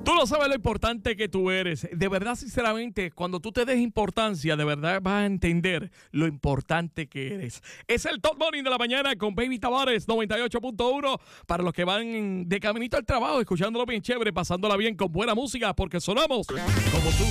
Tú no sabes lo importante que tú eres. De verdad, sinceramente, cuando tú te des importancia, de verdad vas a entender lo importante que eres. Es el Top Morning de la mañana con Baby Tavares 98.1 para los que van de caminito al trabajo, escuchándolo bien chévere, pasándola bien con buena música, porque sonamos como tú.